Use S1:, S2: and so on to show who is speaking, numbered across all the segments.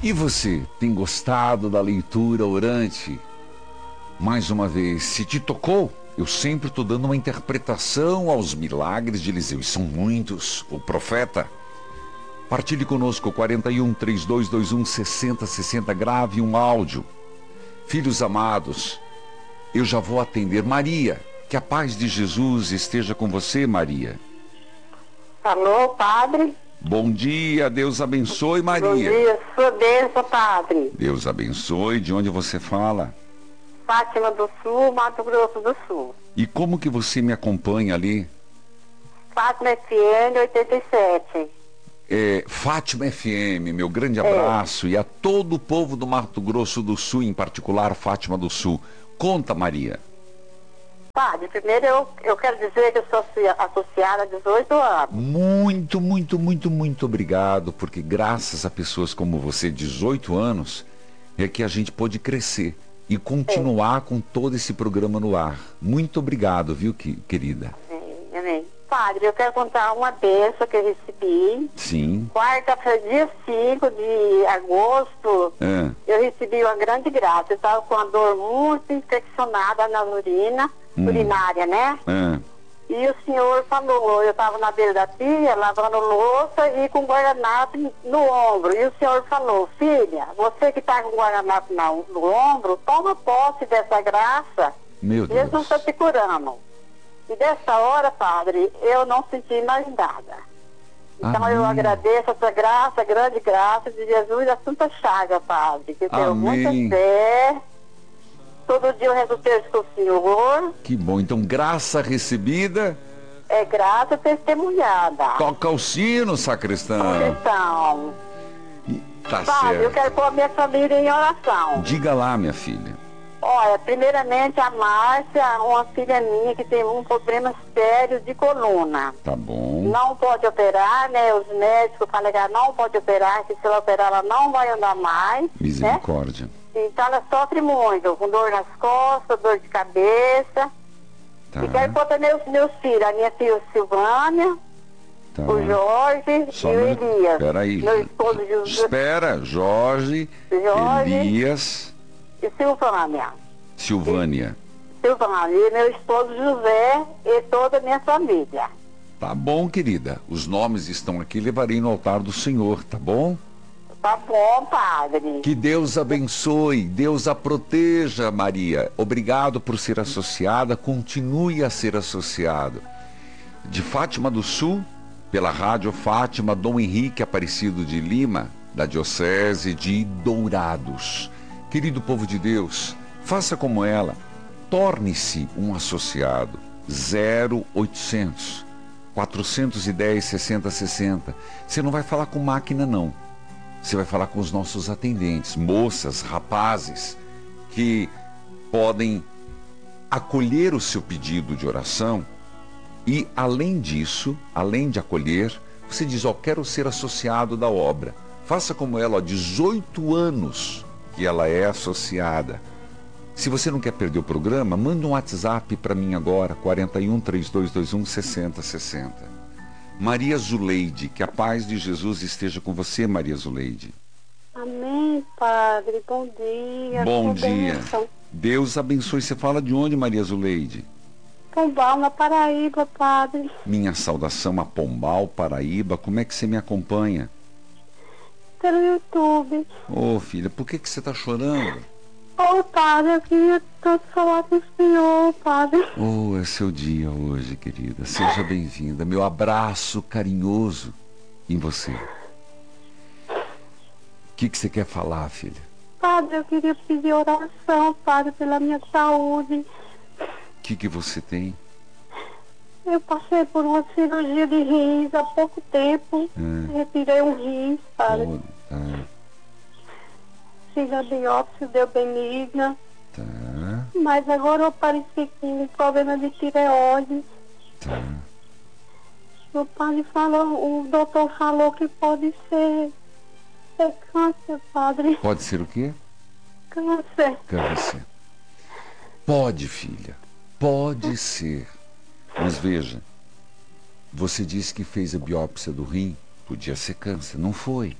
S1: E você, tem gostado da leitura orante? Mais uma vez, se te tocou, eu sempre estou dando uma interpretação aos milagres de Eliseu, e são muitos. O profeta. Partilhe conosco, 41-3221-6060, grave um áudio. Filhos amados, eu já vou atender. Maria, que a paz de Jesus esteja com você, Maria.
S2: Alô, padre?
S1: Bom dia, Deus abençoe, Maria.
S2: Bom dia, sua bênção, padre.
S1: Deus abençoe. De onde você fala?
S2: Fátima do Sul, Mato Grosso do Sul.
S1: E como que você me acompanha ali?
S2: Fátima FM 87.
S1: Fátima FM, meu grande abraço. E a todo o povo do Mato Grosso do Sul, em particular Fátima do Sul. Conta, Maria.
S2: Padre, primeiro eu quero dizer que eu sou associada há 18 anos.
S1: Muito, muito, muito, muito obrigado, porque graças a pessoas como você, 18 anos, é que a gente pôde crescer e continuar com todo esse programa no ar. Muito obrigado, viu, querida?
S2: Amém. Padre, eu quero contar uma bênção que eu recebi.
S1: Sim.
S2: Quarta-feira, dia 5 de agosto, eu recebi uma grande graça. Eu estava com uma dor muito infeccionada na urinária, né? E o senhor falou, eu estava na beira da pia, lavando louça e com guardanapo no ombro. E o senhor falou, filha, você que está com guardanapo no ombro, toma posse dessa graça.
S1: Meu Deus.
S2: Jesus está te curando. E dessa hora, padre, eu não senti mais nada. Então eu agradeço essa graça, grande graça de Jesus, a Santa Chaga, padre, que eu tenho muita fé. Todo dia eu rezo o texto com o Senhor.
S1: Que bom, então graça recebida
S2: é graça testemunhada.
S1: Toca o sino, sacristão.
S2: Então,
S1: tá
S2: padre,
S1: certo.
S2: eu quero pôr a minha família em oração.
S1: Diga lá, minha filha.
S2: Olha, primeiramente a Márcia, uma filha minha que tem um problema sério de coluna.
S1: Tá bom.
S2: Não pode operar, né? Os médicos falam que ela não pode operar, que se ela operar ela não vai andar mais.
S1: Misericórdia.
S2: Né? Então ela sofre muito, com dor nas costas, dor de cabeça.
S1: Tá.
S2: E quero pôr também os meus filhos, a minha filha Silvânia, o Jorge e o Elias.
S1: Peraí.
S2: Meu esposo José.
S1: Espera, Jorge, Elias
S2: e Silvânia.
S1: Silvânia.
S2: E meu esposo José e toda a minha família.
S1: Tá bom, querida. Os nomes estão aqui, levarei no altar do Senhor, tá bom?
S2: Tá bom, padre.
S1: Que Deus abençoe, Deus a proteja, Maria. Obrigado por ser associada, continue a ser associado. De Fátima do Sul, pela Rádio Fátima, Dom Henrique Aparecido de Lima, da Diocese de Dourados. Querido povo de Deus, faça como ela, torne-se um associado. 0800 410 6060. Você não vai falar com máquina, não. Você vai falar com os nossos atendentes, moças, rapazes, que podem acolher o seu pedido de oração e, além disso, além de acolher, você diz, quero ser associado da obra. Faça como ela, 18 anos que ela é associada. Se você não quer perder o programa, manda um WhatsApp para mim agora, 41-3221-6060. Maria Zuleide, que a paz de Jesus esteja com você, Maria Zuleide.
S2: Amém, padre. Bom dia.
S1: Bom dia. Deus abençoe. Você fala de onde, Maria Zuleide?
S2: Pombal, na Paraíba, padre.
S1: Minha saudação a Pombal, Paraíba. Como é que você me acompanha?
S2: Pelo YouTube.
S1: Filha, por que você está chorando?
S2: Padre, eu queria tanto falar com o senhor, padre.
S1: É seu dia hoje, querida. Seja bem-vinda. Meu abraço carinhoso em você. O que você quer falar, filha?
S2: Padre, eu queria pedir oração, padre, pela minha saúde.
S1: O que você tem?
S2: Eu passei por uma cirurgia de rins há pouco tempo. Retirei um rins, padre. Fiz a biópsia, deu benigna.
S1: Tá.
S2: Mas agora eu apareci com um problema de tireoide.
S1: Tá.
S2: O padre falou, o doutor falou que pode ser câncer, padre.
S1: Pode ser o quê?
S2: Câncer.
S1: Câncer. Pode, filha. Pode ser. Mas veja, você disse que fez a biópsia do rim. Podia ser câncer. Não foi.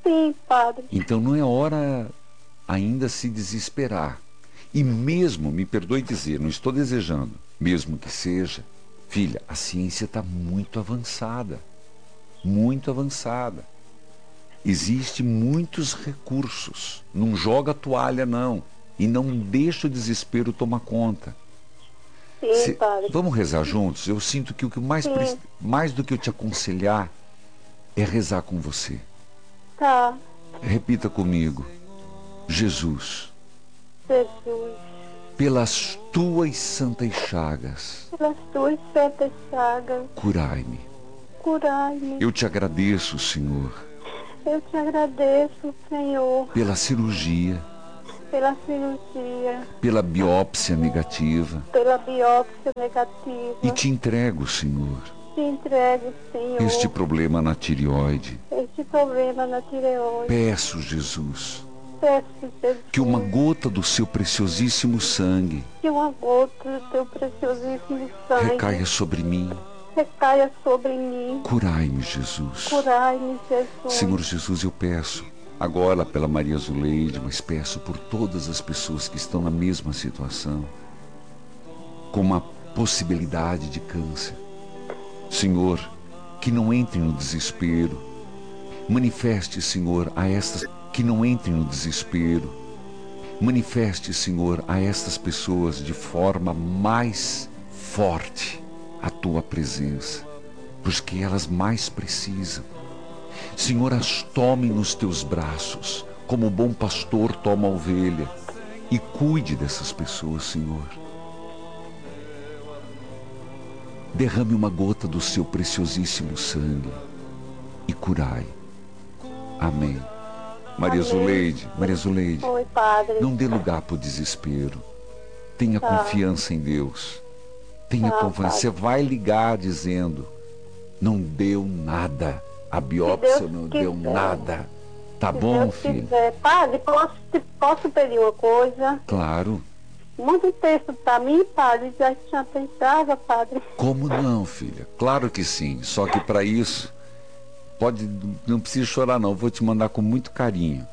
S2: Sim, padre.
S1: Então não é hora ainda se desesperar. E mesmo, me perdoe dizer, não estou desejando, mesmo que seja, filha, a ciência está muito avançada. Muito avançada. Existem muitos recursos. Não joga a toalha, não. E não deixa o desespero tomar conta.
S2: Sim, padre.
S1: Vamos rezar juntos? Eu sinto que o que mais do que eu te aconselhar é rezar com você.
S2: Tá.
S1: Repita comigo. Jesus.
S2: Jesus.
S1: Pelas tuas santas chagas.
S2: Pelas tuas santas chagas.
S1: Curai-me.
S2: Curai-me.
S1: Eu te agradeço, Senhor.
S2: Eu te agradeço, Senhor.
S1: Pela cirurgia.
S2: Pela cirurgia.
S1: Pela biópsia negativa.
S2: Pela biópsia negativa.
S1: E te entrego, Senhor.
S2: Te entrego, Senhor.
S1: Este problema na tireoide.
S2: Este problema na tireoide.
S1: Peço, Jesus.
S2: Peço, Jesus.
S1: Que uma gota do seu preciosíssimo sangue.
S2: Que uma gota do teu preciosíssimo sangue.
S1: Recaia sobre mim.
S2: Recaia sobre mim.
S1: Curai-me, Jesus.
S2: Curai-me, Jesus.
S1: Senhor Jesus, eu peço, agora pela Maria Zuleide, mas peço por todas as pessoas que estão na mesma situação, com uma possibilidade de câncer. Senhor, que não entrem no desespero. Manifeste, Senhor, a estas que não entrem no desespero. Manifeste, Senhor, a estas pessoas de forma mais forte a tua presença, porque elas mais precisam. Senhor, as tome nos teus braços, como o bom pastor toma a ovelha, e cuide dessas pessoas, Senhor. Derrame uma gota do seu preciosíssimo sangue e curai. Amém. Maria Zuleide,
S2: Oi, Padre.
S1: não dê lugar para o desespero. Tenha confiança em Deus. Tenha confiança. Você vai ligar dizendo: não deu nada. A biópsia não deu nada. Tá bom, filho?
S2: Padre, posso pedir uma coisa?
S1: Claro.
S2: Manda um texto para mim, Padre. Já tinha pensado, Padre.
S1: Como não, filha? Claro que sim. Só que para isso, não precisa chorar não. Vou te mandar com muito carinho.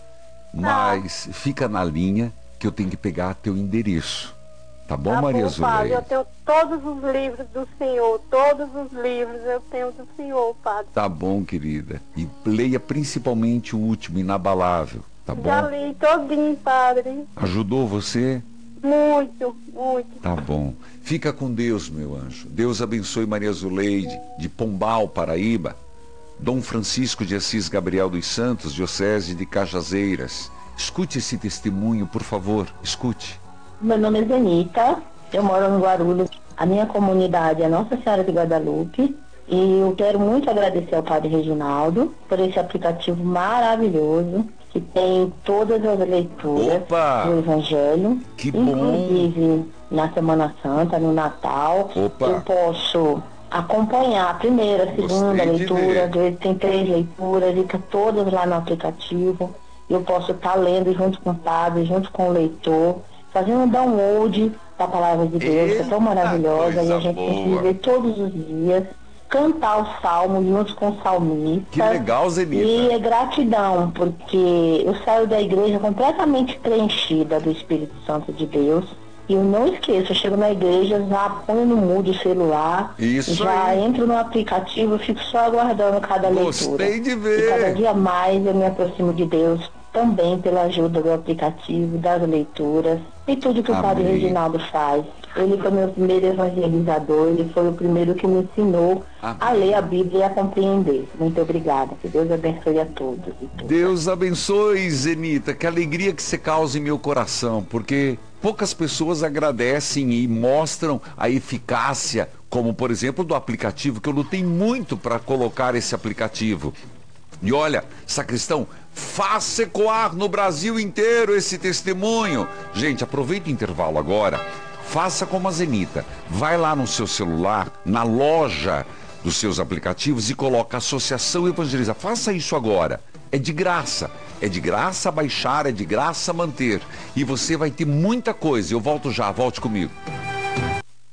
S1: Mas fica na linha que eu tenho que pegar teu endereço. Tá bom, Maria Zuleide?
S2: Padre, eu tenho todos os livros do Senhor. Todos os livros eu tenho do Senhor, Padre.
S1: Tá bom, querida. E leia principalmente o último, Inabalável. Tá bom?
S2: Já li todinho, Padre.
S1: Ajudou você?
S2: Muito, muito.
S1: Tá bom. Fica com Deus, meu anjo. Deus abençoe Maria Zuleide, de Pombal, Paraíba. Dom Francisco de Assis Gabriel dos Santos, Diocese de Cajazeiras. Escute esse testemunho, por favor. Escute.
S3: Meu nome é Zenita, eu moro no Guarulhos. A minha comunidade é Nossa Senhora de Guadalupe. E eu quero muito agradecer ao Padre Reginaldo por esse aplicativo maravilhoso que tem todas as leituras do Evangelho.
S1: Que bom!
S3: Inclusive na Semana Santa, no Natal. Eu posso acompanhar a primeira, a segunda leitura. Às vezes tem 3 leituras, fica todas lá no aplicativo. Eu posso estar lendo junto com o Padre, junto com o leitor, fazendo um download da Palavra de Deus, que é tão maravilhosa, e a gente precisa ver todos os dias, cantar os salmos junto com o salmista.
S1: Que legal, Zenita.
S3: E é gratidão, porque eu saio da igreja completamente preenchida do Espírito Santo de Deus, e eu não esqueço, eu chego na igreja, já ponho no mudo o celular, já entro no aplicativo, eu fico só aguardando cada leitura.
S1: Gostei de ver.
S3: E cada dia mais eu me aproximo de Deus, também pela ajuda do aplicativo, das leituras e tudo que o Padre Reginaldo faz. Ele foi meu primeiro evangelizador, ele foi o primeiro que me ensinou a ler a Bíblia e a compreender. Muito obrigada, que Deus abençoe a todos.
S1: Deus abençoe, Zenita, que alegria que você causa em meu coração, porque poucas pessoas agradecem e mostram a eficácia, como por exemplo do aplicativo, que eu lutei muito para colocar esse aplicativo. E olha, sacristão, faça ecoar no Brasil inteiro esse testemunho. Gente, aproveita o intervalo agora. Faça como a Zenita. Vai lá no seu celular, na loja dos seus aplicativos e coloca Associação Evangeliza. Faça isso agora. É de graça. É de graça baixar, é de graça manter. E você vai ter muita coisa. Eu volto já, volte comigo.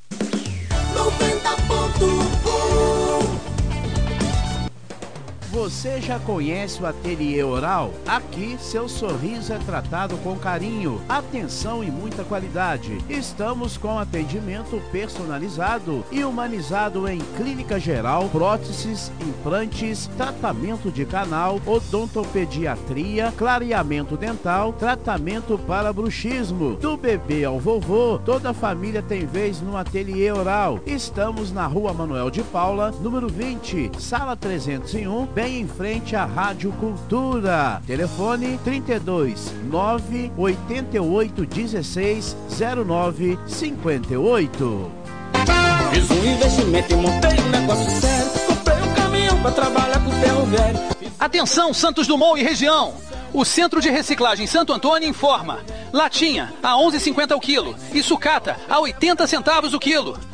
S4: 90.1 Você Você já conhece o Ateliê Oral? Aqui, seu sorriso é tratado com carinho, atenção e muita qualidade. Estamos com atendimento personalizado e humanizado em clínica geral, próteses, implantes, tratamento de canal, odontopediatria, clareamento dental, tratamento para bruxismo. Do bebê ao vovô, toda a família tem vez no Ateliê Oral. Estamos na Rua Manuel de Paula, número 20, sala 301, bem em frente à Rádio Cultura. Telefone 32 988 16 09 58.
S5: Fiz um investimento e montei um negócio sério. Comprei um caminhão pra trabalhar com ferro velho.
S6: Atenção, Santos Dumont e região. O Centro de Reciclagem Santo Antônio informa: latinha a 11,50 o quilo e sucata a 80 centavos o quilo.